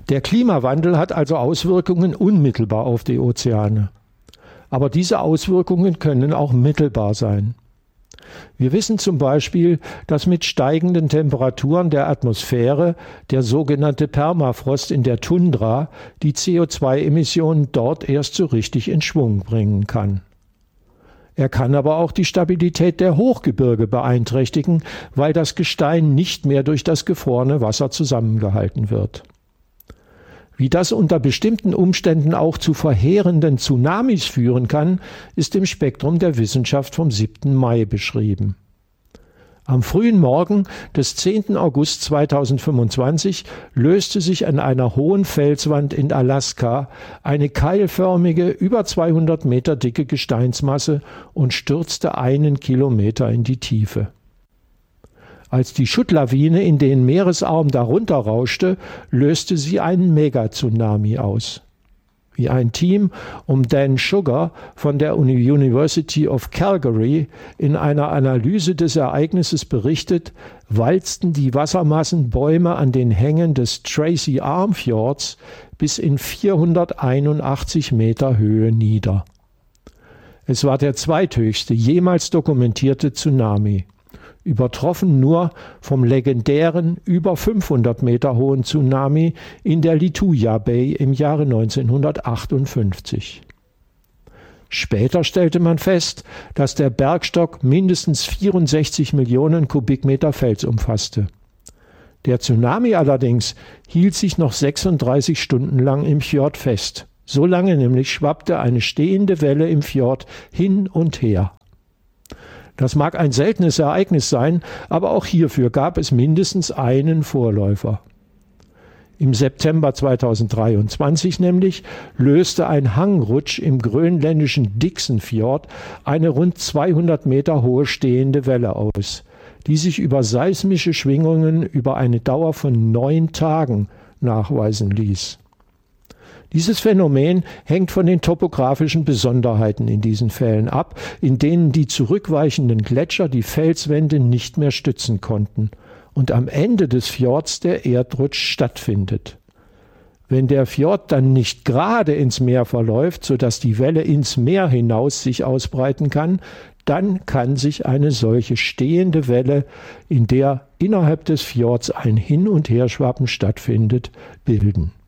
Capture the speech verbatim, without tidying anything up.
Der Klimawandel hat also Auswirkungen unmittelbar auf die Ozeane. Aber diese Auswirkungen können auch mittelbar sein. Wir wissen zum Beispiel, dass mit steigenden Temperaturen der Atmosphäre der sogenannte Permafrost in der Tundra die C O zwei Emissionen dort erst so richtig in Schwung bringen kann. Er kann aber auch die Stabilität der Hochgebirge beeinträchtigen, weil das Gestein nicht mehr durch das gefrorene Wasser zusammengehalten wird. Wie das unter bestimmten Umständen auch zu verheerenden Tsunamis führen kann, ist im Spektrum der Wissenschaft vom siebten Mai beschrieben. Am frühen Morgen des zehnten August zweitausendfünfundzwanzig löste sich an einer hohen Felswand in Alaska eine keilförmige, über zweihundert Meter dicke Gesteinsmasse und stürzte einen Kilometer in die Tiefe. Als die Schuttlawine in den Meeresarm darunter rauschte, löste sie einen Megatsunami aus. Wie ein Team um Dan Sugar von der University of Calgary in einer Analyse des Ereignisses berichtet, walzten die Wassermassen Bäume an den Hängen des Tracy Arm Fjords bis in vierhunderteinundachtzig Meter Höhe nieder. Es war der zweithöchste jemals dokumentierte Tsunami, übertroffen nur vom legendären, über fünfhundert Meter hohen Tsunami in der Lituya Bay im Jahre neunzehnhundertachtundfünfzig. Später stellte man fest, dass der Bergstock mindestens vierundsechzig Millionen Kubikmeter Fels umfasste. Der Tsunami allerdings hielt sich noch sechsunddreißig Stunden lang im Fjord fest. So lange nämlich schwappte eine stehende Welle im Fjord hin und her. Das mag ein seltenes Ereignis sein, aber auch hierfür gab es mindestens einen Vorläufer. Im September zweitausenddreiundzwanzig nämlich löste ein Hangrutsch im grönländischen Dixon-Fjord eine rund zweihundert Meter hohe stehende Welle aus, die sich über seismische Schwingungen über eine Dauer von neun Tagen nachweisen ließ. Dieses Phänomen hängt von den topografischen Besonderheiten in diesen Fällen ab, in denen die zurückweichenden Gletscher die Felswände nicht mehr stützen konnten und am Ende des Fjords der Erdrutsch stattfindet. Wenn der Fjord dann nicht gerade ins Meer verläuft, sodass die Welle ins Meer hinaus sich ausbreiten kann, dann kann sich eine solche stehende Welle, in der innerhalb des Fjords ein Hin- und Herschwappen stattfindet, bilden.